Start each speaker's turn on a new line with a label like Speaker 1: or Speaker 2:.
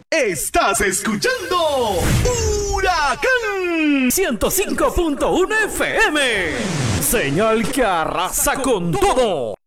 Speaker 1: Estás escuchando Huracán
Speaker 2: 105.1 FM. Señal que arrasa con todo.